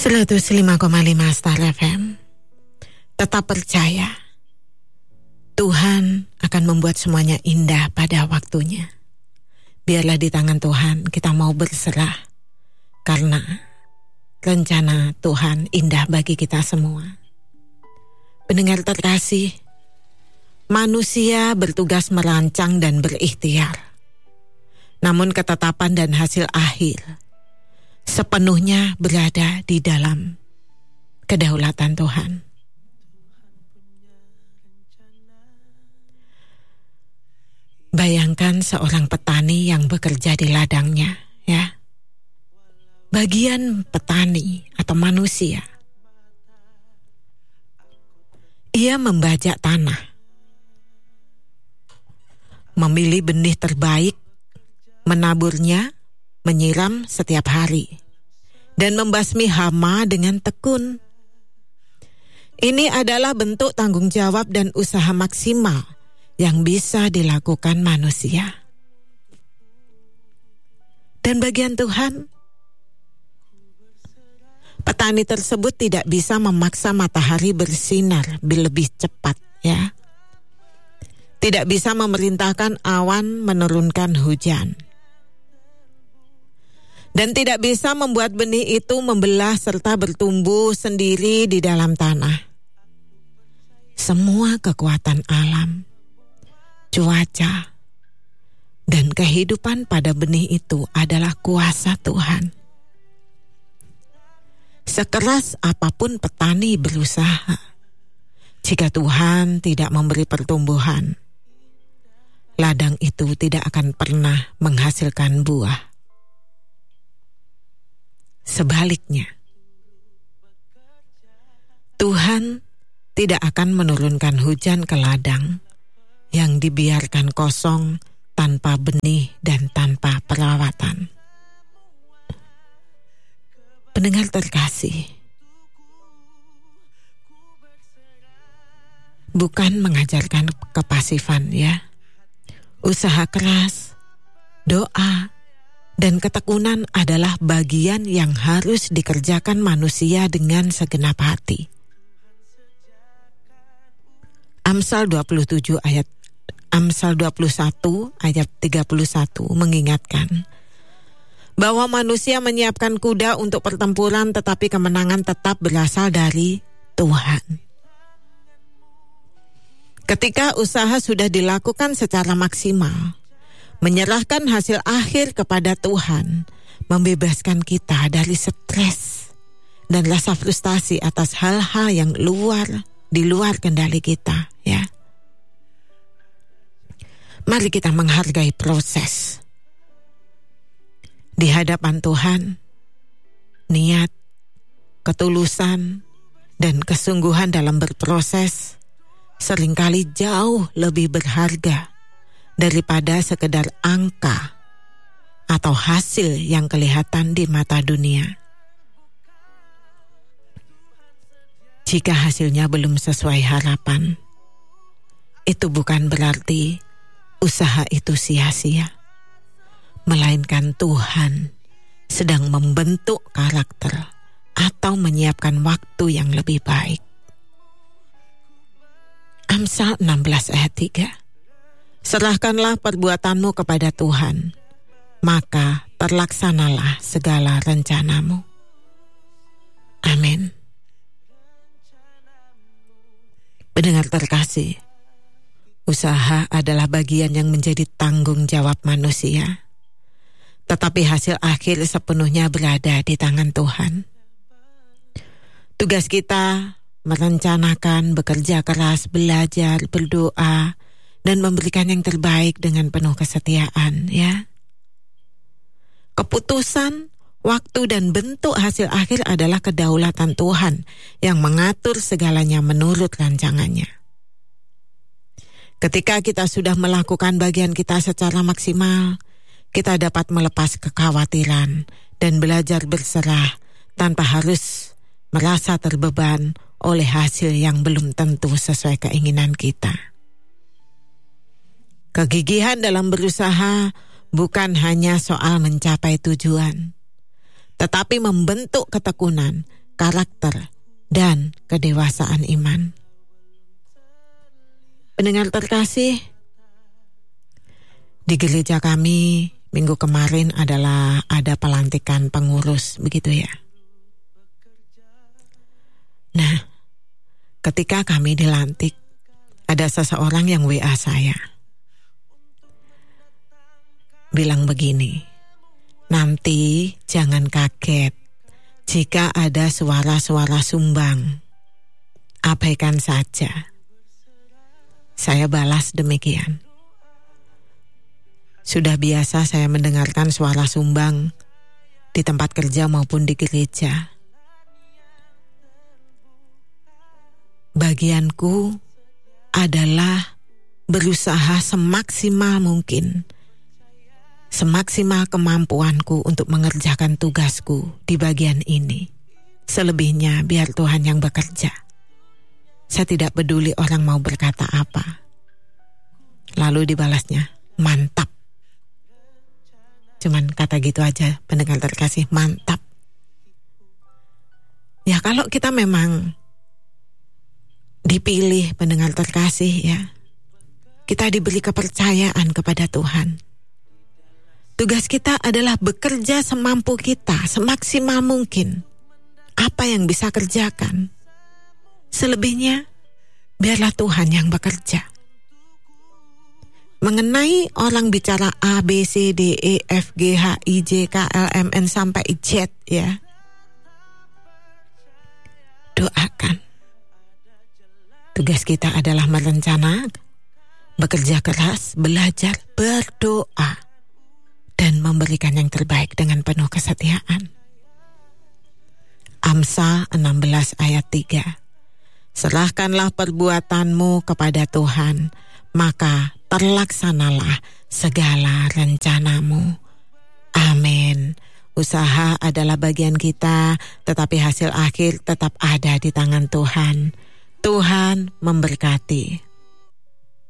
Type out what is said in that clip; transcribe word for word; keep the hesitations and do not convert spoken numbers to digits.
seratus lima koma lima Star F M. Tetap percaya, Tuhan akan membuat semuanya indah pada waktunya. Biarlah di tangan Tuhan kita mau berserah, karena rencana Tuhan indah bagi kita semua. Pendengar terkasih, manusia bertugas merancang dan berikhtiar. Namun ketetapan dan hasil akhir sepenuhnya berada di dalam kedaulatan Tuhan. Bayangkan seorang petani yang bekerja di ladangnya, ya. Bagian petani atau manusia, ia membajak tanah, memilih benih terbaik, menaburnya, menyiram setiap hari, dan membasmi hama dengan tekun. Ini adalah bentuk tanggung jawab dan usaha maksimal yang bisa dilakukan manusia. Dan bagian Tuhan, petani tersebut tidak bisa memaksa matahari bersinar lebih cepat, ya. Tidak bisa memerintahkan awan menurunkan hujan. Dan tidak bisa membuat benih itu membelah serta bertumbuh sendiri di dalam tanah. Semua kekuatan alam, cuaca, dan kehidupan pada benih itu adalah kuasa Tuhan. Sekeras apapun petani berusaha, jika Tuhan tidak memberi pertumbuhan, ladang itu tidak akan pernah menghasilkan buah. Sebaliknya, Tuhan tidak akan menurunkan hujan ke ladang yang dibiarkan kosong tanpa benih dan tanpa perawatan. Pendengar terkasih, bukan mengajarkan kepasifan, ya. Usaha keras, doa, dan ketekunan adalah bagian yang harus dikerjakan manusia dengan segenap hati. Amsal dua puluh tujuh ayat Amsal dua puluh satu ayat tiga puluh satu mengingatkan bahwa manusia menyiapkan kuda untuk pertempuran, tetapi kemenangan tetap berasal dari Tuhan. Ketika usaha sudah dilakukan secara maksimal, menyerahkan hasil akhir kepada Tuhan membebaskan kita dari stres dan rasa frustasi atas hal-hal yang luar di luar kendali kita, ya. Mari kita menghargai proses. Di hadapan Tuhan, niat, ketulusan, dan kesungguhan dalam berproses seringkali jauh lebih berharga daripada sekedar angka atau hasil yang kelihatan di mata dunia. Jika hasilnya belum sesuai harapan, itu bukan berarti usaha itu sia-sia, melainkan Tuhan sedang membentuk karakter atau menyiapkan waktu yang lebih baik. Amsal enam belas ayat tiga. Serahkanlah perbuatanmu kepada Tuhan, maka terlaksanalah segala rencanamu. Amin. Pendengar terkasih, usaha adalah bagian yang menjadi tanggung jawab manusia, tetapi hasil akhir sepenuhnya berada di tangan Tuhan. Tugas kita merencanakan, bekerja keras, belajar, berdoa, dan memberikan yang terbaik dengan penuh kesetiaan, ya. Keputusan, waktu, dan bentuk hasil akhir adalah kedaulatan Tuhan yang mengatur segalanya menurut rancangannya. Ketika kita sudah melakukan bagian kita secara maksimal, kita dapat melepas kekhawatiran dan belajar berserah tanpa harus merasa terbeban oleh hasil yang belum tentu sesuai keinginan kita. Kegigihan dalam berusaha bukan hanya soal mencapai tujuan, tetapi membentuk ketekunan karakter, dan kedewasaan iman. Pendengar terkasih, di gereja kami minggu kemarin adalah ada pelantikan pengurus, begitu ya. Nah, ketika kami dilantik, ada seseorang yang W A saya. Bilang begini, nanti jangan kaget jika ada suara-suara sumbang. Abaikan saja. Saya balas demikian. Sudah biasa saya mendengarkan suara sumbang di tempat kerja maupun di gereja. Bagianku adalah berusaha semaksimal mungkin, semaksimal kemampuanku untuk mengerjakan tugasku di bagian ini. Selebihnya biar Tuhan yang bekerja. Saya tidak peduli orang mau berkata apa. Lalu dibalasnya, mantap. Cuman kata gitu aja, pendengar terkasih, mantap. Ya kalau kita memang dipilih, pendengar terkasih ya, kita diberi kepercayaan kepada Tuhan. Tugas kita adalah bekerja semampu kita, semaksimal mungkin. Apa yang bisa kerjakan. Selebihnya, biarlah Tuhan yang bekerja. Mengenai orang bicara A, B, C, D, E, F, G, H, I, J, K, L, M, N sampai Z ya. Doakan. Tugas kita adalah merencana, bekerja keras, belajar, berdoa, dan memberikan yang terbaik dengan penuh kesetiaan. Amsal enam belas ayat tiga. Serahkanlah perbuatanmu kepada Tuhan, maka terlaksanalah segala rencanamu. Amin. Usaha adalah bagian kita, tetapi hasil akhir tetap ada di tangan Tuhan. Tuhan memberkati.